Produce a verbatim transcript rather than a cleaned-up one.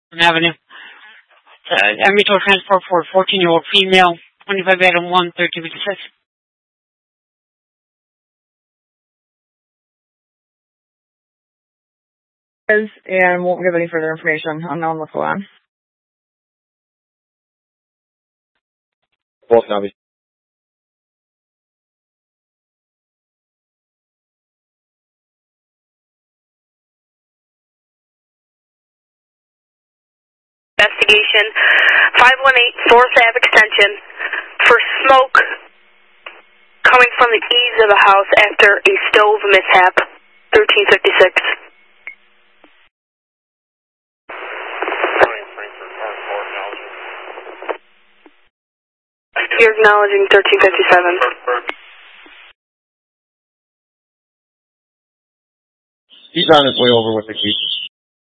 Avenue. Uh, ambulatory transport for a fourteen-year-old female, twenty-five Adam one, thirteen fifty-six. And won't give any further information. Unknown what's going on. Both Navi. Investigation five one eight Source Ave extension for smoke coming from the eaves of the house after a stove mishap. thirteen fifty-six. You're acknowledging thirteen fifty-seven. He's on his way over with the key.